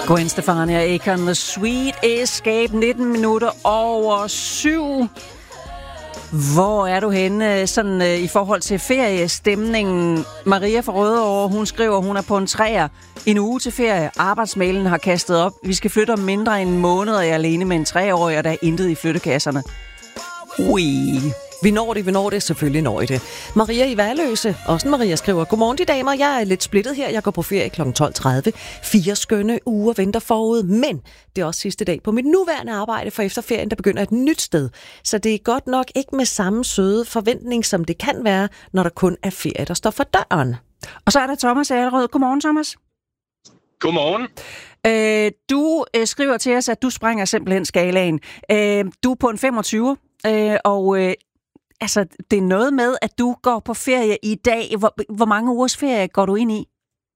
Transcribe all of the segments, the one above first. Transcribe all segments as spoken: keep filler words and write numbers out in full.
Gwen Stefani og Akon, The Sweet Escape, nitten minutter over syv. Hvor er du henne sådan, uh, i forhold til feriestemningen? Maria fra Rødovre, hun skriver, hun er på en træer. En uge til ferie. Arbejdsmailen har kastet op. Vi skal flytte om mindre end en måned, og jeg er alene med en treårig, og der er intet i flyttekasserne. Ui. Vi når det, vi når det, selvfølgelig når I det. Maria i Værløse, også Maria skriver, godmorgen de damer, jeg er lidt splittet her, jeg går på ferie kl. tolv tredive. Fire skønne uger venter forud, men det er også sidste dag på mit nuværende arbejde, for efter ferien, der begynder et nyt sted. Så det er godt nok ikke med samme søde forventning, som det kan være, når der kun er ferie, der står for døren. Og så er der Thomas Allerød. Godmorgen, Thomas. Godmorgen. Øh, du øh, skriver til os, at du sprænger simpelthen skalaen. Øh, du er på en femogtyve, øh, og... Øh, Altså, det er noget med, at du går på ferie i dag. Hvor, hvor mange ugers ferie går du ind i?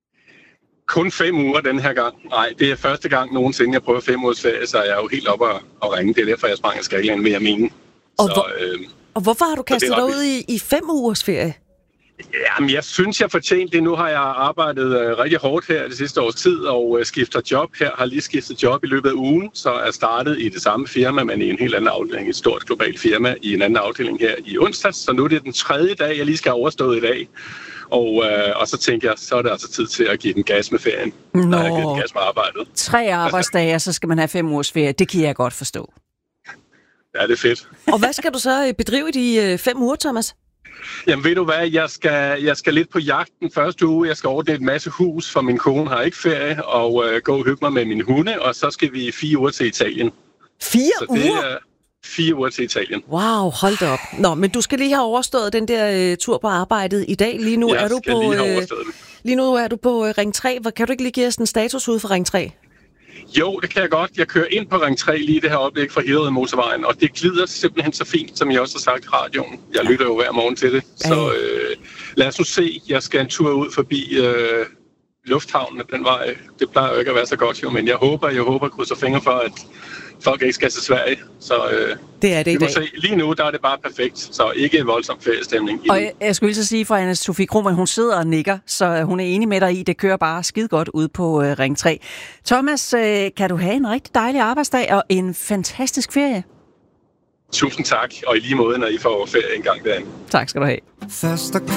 Kun fem uger den her gang. Nej, det er første gang nogensinde, jeg prøver fem ugers ferie, så jeg er jo helt oppe at, at ringe. Det er derfor, jeg sprang af skalaen, vil jeg mene. Og, så, hvor, øh, og hvorfor har du kastet dig ud i, i fem ugers ferie? Jamen, jeg synes, jeg fortjente det. Nu har jeg arbejdet øh, rigtig hårdt her det sidste års tid, og øh, skifter job her. Har lige skiftet job i løbet af ugen, så er startet i det samme firma, men i en helt anden afdeling. Et stort globalt firma i en anden afdeling her i onsdags. Så nu er det den tredje dag, jeg lige skal have overstået i dag. Og, øh, og så tænker jeg, så er det altså tid til at give den gas med ferien. Nå, når jeg givet den gas med arbejdet. Tre arbejdsdage, og så skal man have fem ugers ferie. Det kan jeg godt forstå. Ja, det er fedt. Og hvad skal du så bedrive i de fem uger, Thomas? Jamen ved du hvad, jeg skal, jeg skal lidt på jagt den første uge. Jeg skal ordne et masse hus, for min kone har ikke ferie, og øh, gå og hygge mig med min hunde, og så skal vi fire uger til Italien. Fire så uger? det er fire uger til Italien. Wow, hold da op. Nå, men du skal lige have overstået den der øh, tur på arbejdet i dag. Lige nu jeg er du på lige, øh, lige nu er du på øh, Ring tre. Kan du ikke lige give os en status ud for Ring tre? Jo, det kan jeg godt. Jeg kører ind på Ring tre lige det her øjeblik fra Hillerød Motorvejen, og det glider simpelthen så fint, som jeg også har sagt i radioen. Jeg lytter jo hver morgen til det. Så øh, lad os nu se. Jeg skal en tur ud forbi øh, lufthavnen den vej. Det plejer jo ikke at være så godt, jo, men jeg håber, jeg håber, krydser fingre for, at folk ikke skal til Sverige. Så øh, det er det i dag. Se. Lige nu der er det bare perfekt, så ikke en voldsom feriestemning. Og jeg, jeg skulle lige så sige fra Anne-Sophie Krohmann, hun sidder og nikker, så hun er enig med dig i, det kører bare skide godt ud på øh, Ring tre. Thomas, øh, kan du have en rigtig dejlig arbejdsdag og en fantastisk ferie? Tusind tak, og i lige måde, når I får ferie en gang derinde. Tak skal du have.